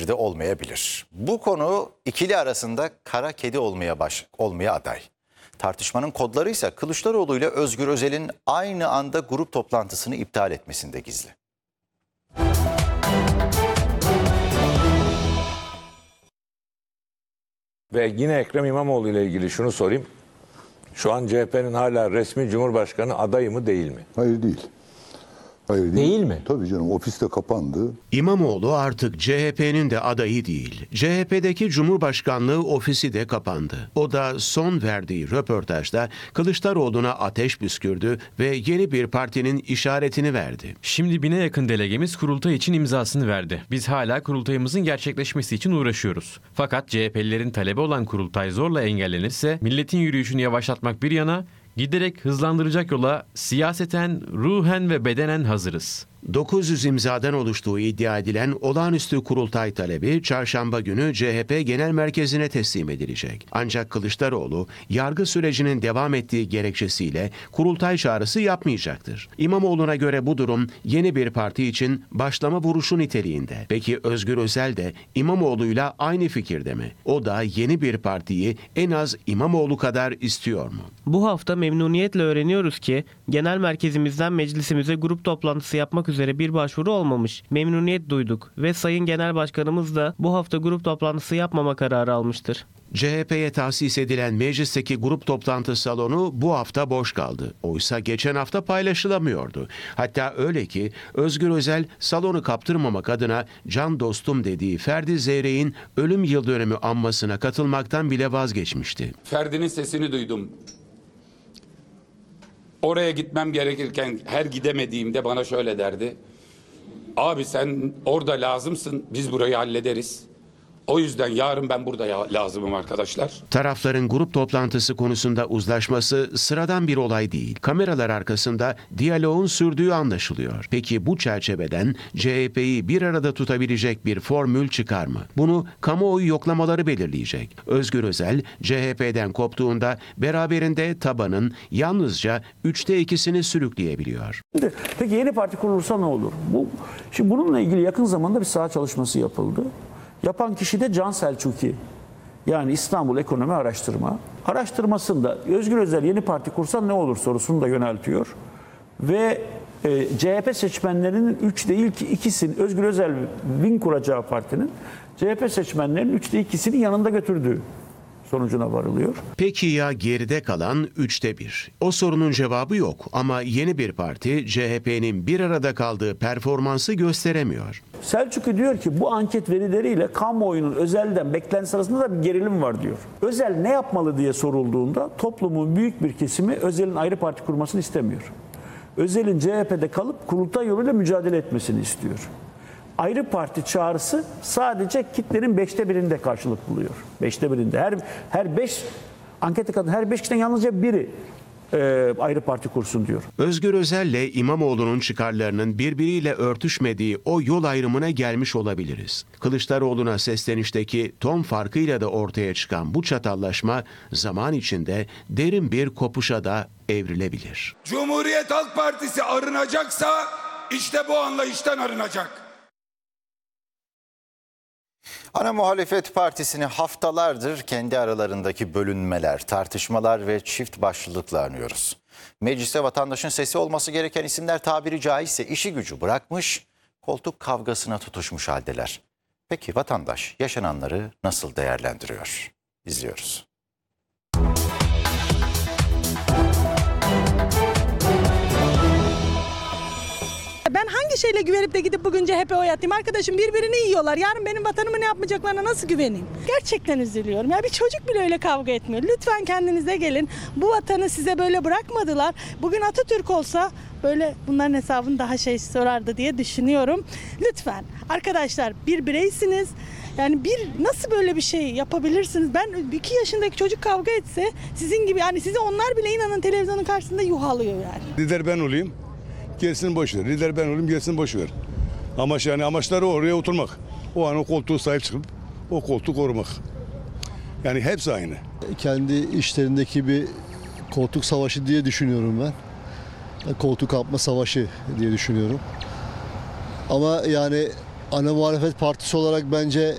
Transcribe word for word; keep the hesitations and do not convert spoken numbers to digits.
de olmayabilir. Bu konu ikili arasında kara kedi olmaya baş, olmaya aday. Tartışmanın kodları ise Kılıçdaroğlu ile Özgür Özel'in aynı anda grup toplantısını iptal etmesinde gizli. Ve yine Ekrem İmamoğlu ile ilgili şunu sorayım. Şu an C H P'nin hala resmi Cumhurbaşkanı adayı mı değil mi? Hayır değil. Hayır değil. Değil mi? Tabii canım, ofis de kapandı. İmamoğlu artık C H P'nin de adayı değil. C H P'deki Cumhurbaşkanlığı ofisi de kapandı. O da son verdiği röportajda Kılıçdaroğlu'na ateş püskürdü ve yeni bir partinin işaretini verdi. Şimdi bine yakın delegemiz kurultay için imzasını verdi. Biz hala kurultayımızın gerçekleşmesi için uğraşıyoruz. Fakat C H P'lilerin talebi olan kurultay zorla engellenirse milletin yürüyüşünü yavaşlatmak bir yana, giderek hızlandıracak yola siyaseten, ruhen ve bedenen hazırız. dokuz yüz imzadan oluştuğu iddia edilen olağanüstü kurultay talebi çarşamba günü C H P Genel Merkezi'ne teslim edilecek. Ancak Kılıçdaroğlu yargı sürecinin devam ettiği gerekçesiyle kurultay çağrısı yapmayacaktır. İmamoğlu'na göre bu durum yeni bir parti için başlama vuruşu niteliğinde. Peki Özgür Özel de İmamoğlu'yla aynı fikirde mi? O da yeni bir partiyi en az İmamoğlu kadar istiyor mu? Bu hafta memnuniyetle öğreniyoruz ki genel merkezimizden meclisimize grup toplantısı yapmak üzere bir başvuru olmamış. Memnuniyet duyduk ve Sayın Genel Başkanımız da bu hafta grup toplantısı yapmama kararı almıştır. C H P'ye tahsis edilen meclisteki grup toplantı salonu bu hafta boş kaldı. Oysa geçen hafta paylaşılamıyordu. Hatta öyle ki Özgür Özel salonu kaptırmamak adına can dostum dediği Ferdi Zeyrek'in ölüm yıldönümü anmasına katılmaktan bile vazgeçmişti. Ferdi'nin sesini duydum. Oraya gitmem gerekirken her gidemediğimde bana şöyle derdi. Abi sen orada lazımsın, biz burayı hallederiz. O yüzden yarın ben burada ya- lazımım arkadaşlar. Tarafların grup toplantısı konusunda uzlaşması sıradan bir olay değil. Kameralar arkasında diyaloğun sürdüğü anlaşılıyor. Peki bu çerçeveden C H P'yi bir arada tutabilecek bir formül çıkar mı? Bunu kamuoyu yoklamaları belirleyecek. Özgür Özel C H P'den koptuğunda beraberinde tabanın yalnızca üçte ikisini sürükleyebiliyor. Peki yeni parti kurulursa ne olur? Bu, şimdi bununla ilgili yakın zamanda bir saha çalışması yapıldı. Yapan kişi de Can Selçuki. Yani İstanbul Ekonomi Araştırma. Araştırmasında Özgür Özel yeni parti kursa ne olur sorusunu da yöneltiyor. Ve e, C H P seçmenlerinin üçte ilk ikisini, Özgür Özel'in kuracağı partinin C H P seçmenlerinin üçte ikisini yanında götürdüğü sonucuna varılıyor. Peki ya geride kalan üçte bir? O sorunun cevabı yok ama yeni bir parti C H P'nin bir arada kaldığı performansı gösteremiyor. Selçuklu diyor ki bu anket verileriyle kamuoyunun Özel'den beklentisi arasında da bir gerilim var diyor. Özel ne yapmalı diye sorulduğunda toplumun büyük bir kesimi Özel'in ayrı parti kurmasını istemiyor. Özel'in C H P'de kalıp kurultay yoluyla mücadele etmesini istiyor. Ayrı parti çağrısı sadece kitlenin beşte birinde karşılık buluyor. Beşte birinde. Her her beş ankete kadar her beş kişiden yalnızca biri e, ayrı parti kursun diyor. Özgür Özel'le İmamoğlu'nun çıkarlarının birbiriyle örtüşmediği o yol ayrımına gelmiş olabiliriz. Kılıçdaroğlu'na seslenişteki ton farkıyla da ortaya çıkan bu çatallaşma zaman içinde derin bir kopuşa da evrilebilir. Cumhuriyet Halk Partisi arınacaksa işte bu anlayıştan arınacak. Ana muhalefet partisini haftalardır kendi aralarındaki bölünmeler, tartışmalar ve çift başlılıkla anıyoruz. Mecliste vatandaşın sesi olması gereken isimler tabiri caizse işi gücü bırakmış, koltuk kavgasına tutuşmuş haldeler. Peki vatandaş yaşananları nasıl değerlendiriyor? İzliyoruz. Ben hangi şeyle güvenip de gidip bugün C H P oy atayım? Arkadaşım birbirini yiyorlar. Yarın benim vatanımı ne yapmayacaklarına nasıl güveneyim? Gerçekten üzülüyorum. Ya bir çocuk bile öyle kavga etmiyor. Lütfen kendinize gelin. Bu vatanı size böyle bırakmadılar. Bugün Atatürk olsa böyle bunların hesabını daha şey sorardı diye düşünüyorum. Lütfen arkadaşlar bir bireysiniz. Yani bir nasıl böyle bir şey yapabilirsiniz? Ben iki yaşındaki çocuk kavga etse sizin gibi yani sizi onlar bile inanın televizyonun karşısında yuhalıyor yani. Lider ben olayım. Gerisini boş ver. Lider ben olayım, gerisini boş ver. Amaç yani amaçları oraya oturmak. O an o koltuğu sahip çıkıp o koltuğu korumak. Yani hepsi aynı. Kendi işlerindeki bir koltuk savaşı diye düşünüyorum ben. Koltuk kapma savaşı diye düşünüyorum. Ama yani ana muhalefet partisi olarak bence